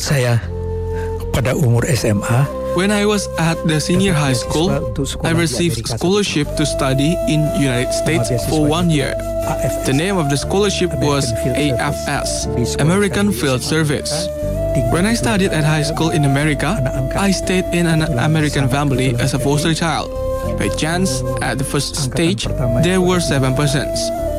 Saya pada umur SMA. When I was at the senior high school, I received scholarship to study in United States for 1 year. The name of the scholarship was AFS, American Field Service. When I studied at high school in America, I stayed in an American family as a foster child. By chance, at the first stage, there were 7 persons.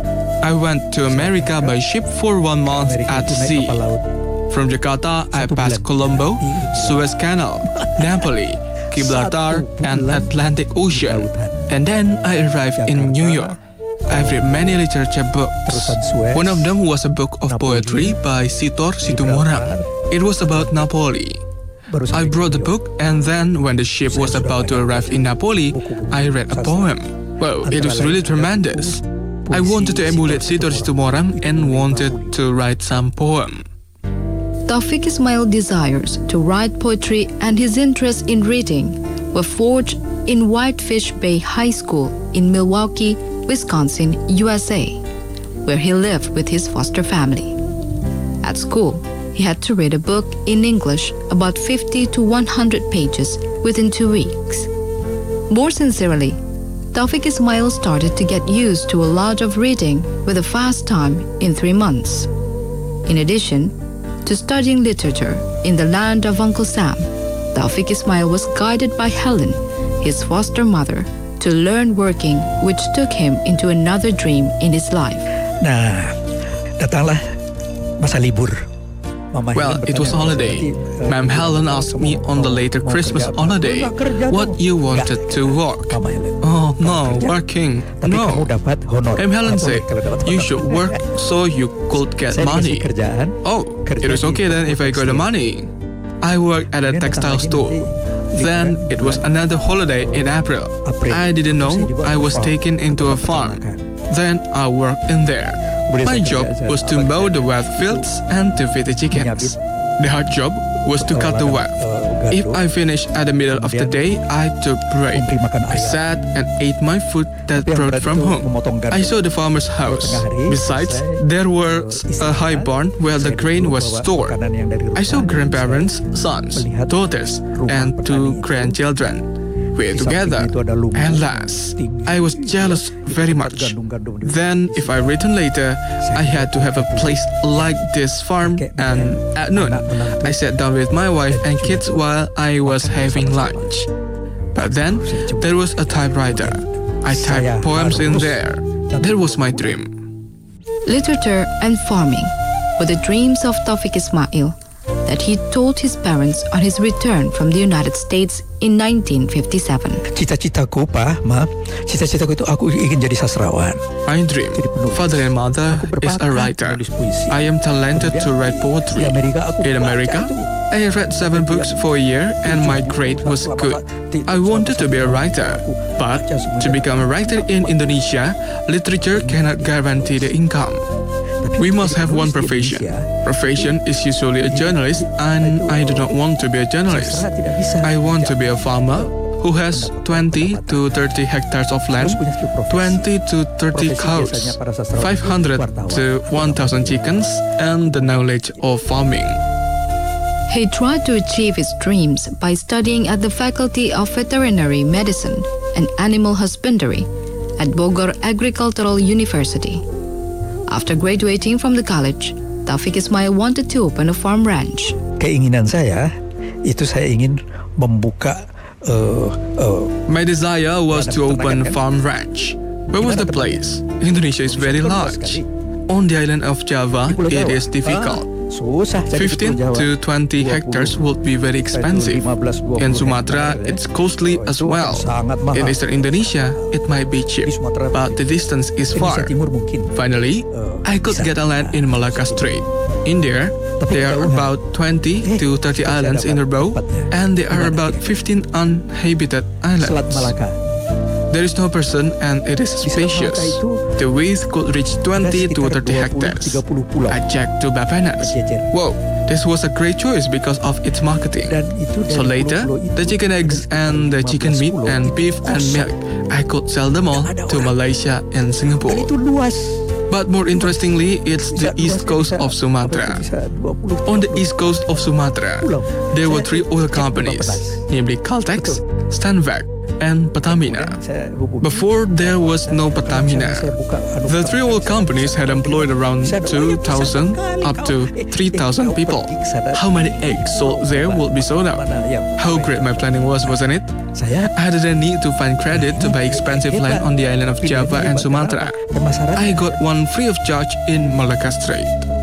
I went to America by ship for 1 month at sea. From Jakarta, I passed Colombo, Suez Canal, Napoli, Gibraltar, and Atlantic Ocean. And then I arrived in New York. I've read many literature books. One of them was a book of poetry by Sitor Situmorang. It was about Napoli. I brought the book, and then when the ship was about to arrive in Napoli, I read a poem. Well, it was really tremendous. I wanted to emulate Sitor Situmorang and wanted to write some poem. Taufik Ismail desires to write poetry and his interest in reading were forged in Whitefish Bay High School in Milwaukee, Wisconsin, USA, where he lived with his foster family. At school, he had to read a book in English about 50 to 100 pages within 2 weeks. More sincerely, Taufik Ismail started to get used to a lot of reading with a fast time in 3 months. In addition to studying literature in the land of Uncle Sam, Taufik Ismail was guided by Helen, his foster mother, to learn working, which took him into another dream in his life. Nah, datanglah masa libur. Well, it was holiday. Ma'am Helen asked me on the later Christmas holiday what you wanted to work. Oh, no, working. No. Ma'am Helen said, you should work so you could get money. Oh, it was okay then if I got the money. I worked at a textile store. Then it was another holiday in April. I didn't know I was taken into a farm. Then I worked in there. My job was to mow the wheat fields and to feed the chickens. The hard job was to cut the wheat. If I finished at the middle of the day, I took break. I sat and ate my food that brought from home. I saw the farmer's house. Besides, there was a high barn where the grain was stored. I saw grandparents, sons, daughters, and 2 grandchildren. We ate together. At last, I was jealous very much. Then, if I returned later, I had to have a place like this farm, and at noon, I sat down with my wife and kids while I was having lunch. But then, there was a typewriter. I typed poems in there. That was my dream. Literature and farming were the dreams of Taufik Ismail that he told his parents on his return from the United States in 1957. Cita-citaku, cita-citaku itu aku ingin jadi sastrawan. My dream, father and mother, is a writer. I am talented to write poetry. In America, I read 7 books for a year and my grade was good. I wanted to be a writer, but to become a writer in Indonesia, literature cannot guarantee the income. We must have one profession. Profession is usually a journalist, and I do not want to be a journalist. I want to be a farmer who has 20 to 30 hectares of land, 20 to 30 cows, 500 to 1,000 chickens, and the knowledge of farming. He tried to achieve his dreams by studying at the Faculty of Veterinary Medicine and Animal Husbandry at Bogor Agricultural University. After graduating from the college, Taufik Ismail wanted to open a farm ranch. Keinginan saya itu saya ingin membuka. My desire was to open a farm ranch. Where was the place? Indonesia is very large. On the island of Java, it is difficult. 15 to 20 hectares would be very expensive. In Sumatra, it's costly as well. In eastern Indonesia, it might be cheap, but the distance is far. Finally, I could get a land in Malacca Strait. In there are about 20 to 30 islands in a row, and there are about 15 uninhabited islands. There is no person and it is spacious. The width could reach 20 to 30 hectares. I checked to Bappenas. Whoa, this was a great choice because of its marketing. So later, the chicken eggs and the chicken meat and beef and milk, I could sell them all to Malaysia and Singapore. But more interestingly, it's the east coast of Sumatra. On the east coast of Sumatra, there were 3 oil companies, namely Caltex, Stanvac, and Pertamina. Before there was no Pertamina, the 3 oil companies had employed around 2,000 up to 3,000 people. How many eggs sold there would be sold out? How great my planning was, wasn't it? I didn't need to find credit to buy expensive land on the island of Java and Sumatra. I got one free of charge in Malacca Strait.